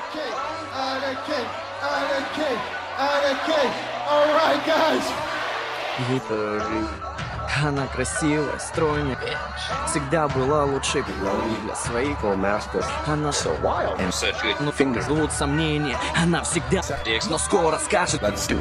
Alright, guys. Она красивая, стройная, всегда была лучшей для своих. Она но ждут сомнения, она всегда, но скоро скажет.